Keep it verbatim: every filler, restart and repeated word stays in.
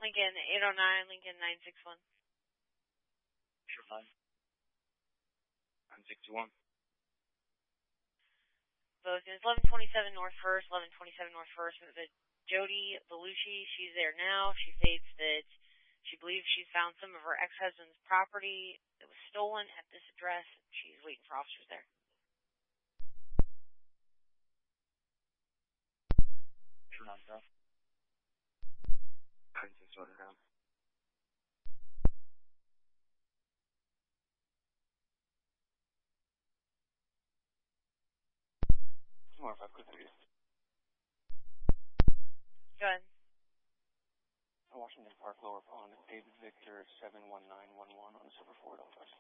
Lincoln eight oh nine, Lincoln nine six one. Sure, nine. nine sixty-one. Both units, eleven twenty-seven North First, eleven twenty-seven North First. The Jody Belushi, she's there now. She states that she believes she's found some of her ex-husband's property that was stolen at this address. She's waiting for officers there. Sure, nine, bro. nine six one, down. Tomorrow, if I could read it. Go ahead. Washington Park, Lower Pond, David Victor, seven one nine one one on the Silver Ford office.